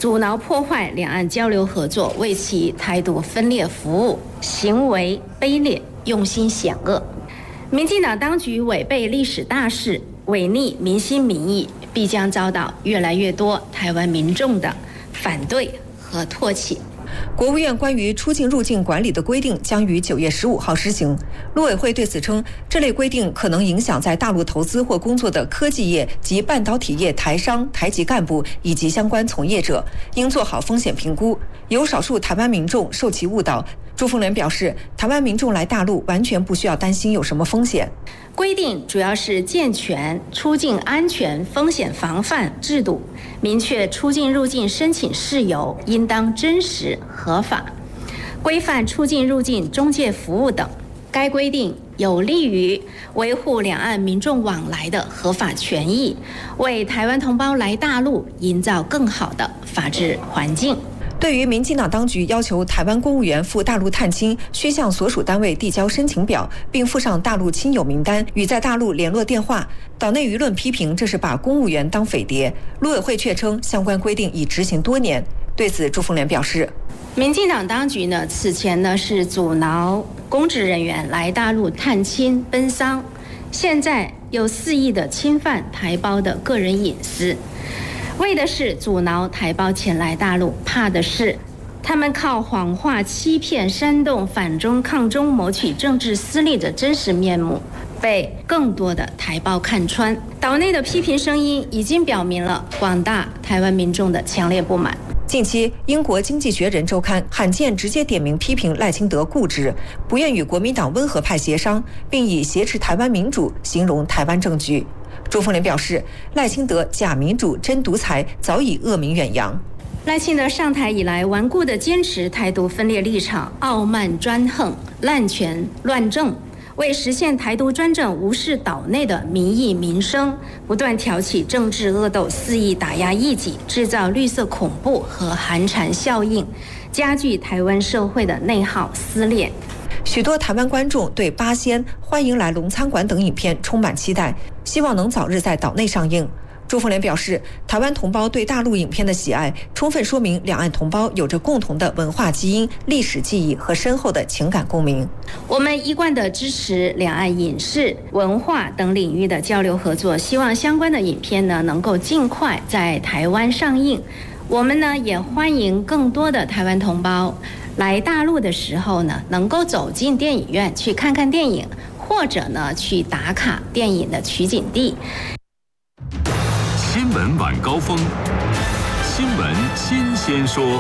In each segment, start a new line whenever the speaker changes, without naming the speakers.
阻挠破坏两岸交流合作，为其台独分裂服务，行为卑劣，用心险恶。民进党当局违背历史大势，违逆民心民意，必将遭到越来越多台湾民众的反对和唾弃。
国务院关于出境入境管理的规定将于9月15号施行。陆委会对此称，这类规定可能影响在大陆投资或工作的科技业及半导体业台商、台籍干部以及相关从业者，应做好风险评估。有少数台湾民众受其误导。朱凤莲表示，台湾民众来大陆完全不需要担心有什么风险。
规定主要是健全出境安全风险防范制度，明确出境入境申请事由应当真实合法，规范出境入境中介服务等。该规定有利于维护两岸民众往来的合法权益，为台湾同胞来大陆营造更好的法治环境。
对于民进党当局要求台湾公务员赴大陆探亲需向所属单位递交申请表，并附上大陆亲友名单与在大陆联络电话，岛内舆论批评这是把公务员当匪谍。陆委会却称相关规定已执行多年。对此，朱凤莲表示，
民进党当局此前是阻挠公职人员来大陆探亲奔丧，现在又肆意的侵犯台胞的个人隐私，为的是阻挠台胞前来大陆，怕的是他们靠谎话欺骗煽动反中抗中谋取政治私利的真实面目被更多的台胞看穿。岛内的批评声音已经表明了广大台湾民众的强烈不满。
近期，英国《经济学人》周刊罕见直接点名批评赖清德固执，不愿与国民党温和派协商，并以挟持台湾民主形容台湾政局。朱凤莲表示，赖清德假民主真独裁早已恶名远扬。
赖清德上台以来，顽固地坚持台独分裂立场，傲慢专横，滥权乱政，为实现台独专政，无视岛内的民意民生，不断挑起政治恶斗，肆意打压异己，制造绿色恐怖和寒蝉效应，加剧台湾社会的内耗撕裂。
许多台湾观众对《八仙》《欢迎来龙餐馆》等影片充满期待，希望能早日在岛内上映。朱凤莲表示，台湾同胞对大陆影片的喜爱，充分说明两岸同胞有着共同的文化基因、历史记忆和深厚的情感共鸣。
我们一贯地支持两岸影视、文化等领域的交流合作，希望相关的影片能够尽快在台湾上映。我们也欢迎更多的台湾同胞来大陆的时候能够走进电影院去看看电影，或者去打卡电影的取景地。
新闻晚高峰，新闻新鲜说。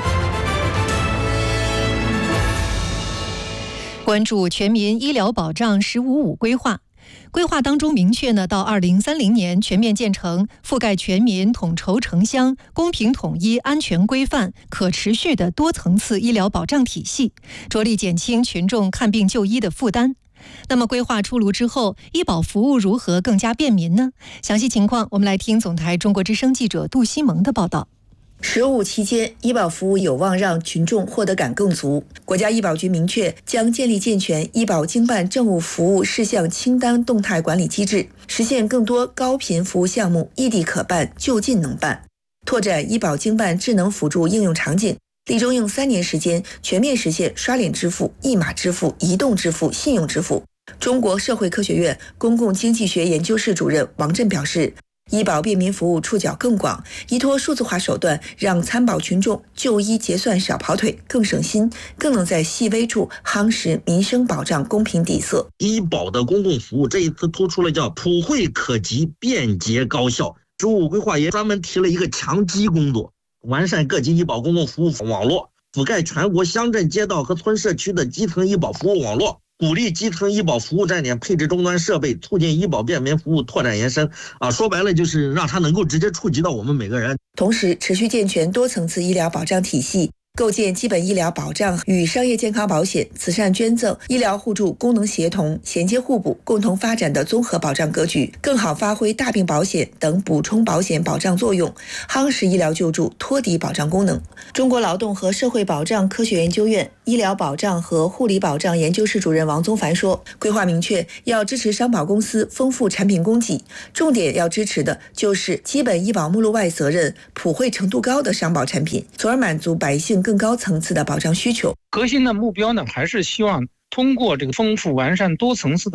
关注全民医疗保障“15+5”规划。规划当中明确到2030年全面建成覆盖全民统筹城乡、公平统一、安全规范、可持续的多层次医疗保障体系，着力减轻群众看病就医的负担。那么规划出炉之后，医保服务如何更加便民呢？详细情况我们来听总台中国之声记者杜西蒙的报道。
15期间，医保服务有望让群众获得感更足。国家医保局明确，将建立健全医保经办政务服务事项清单动态管理机制，实现更多高频服务项目异地可办、就近能办，拓展医保经办智能辅助应用场景，力争用3年时间全面实现刷脸支付、一码支付、移动支付、信用支付。中国社会科学院公共经济学研究室主任王震表示，医保便民服务触角更广，依托数字化手段，让参保群众就医结算少跑腿，更省心，更能在细微处夯实民生保障公平底色。
医保的公共服务这一次突出了叫普惠可及、便捷高效。15规划也专门提了一个强基工作，完善各级医保公共服务网络，覆盖全国乡镇街道和村社区的基层医保服务网络，鼓励基层医保服务站点配置终端设备，促进医保便民服务拓展延伸。说白了就是让它能够直接触及到我们每个人。
同时，持续健全多层次医疗保障体系， 构建基本医疗保障与商业健康保险、慈善捐赠、医疗互助功能协同、衔接互补、共同发展的综合保障格局，更好发挥大病保险等补充保险保障作用，夯实医疗救助托底保障功能。中国劳动和社会保障科学研究院医疗保障和护理保障研究室主任王宗凡说，规划明确要支持商保公司丰富产品供给，重点要支持的就是基本医保目录外责任普惠程度高的商保产品，从而满足百姓更高层次的保障需求。
核心的目标呢，还是希望通过这个丰富完善多层次的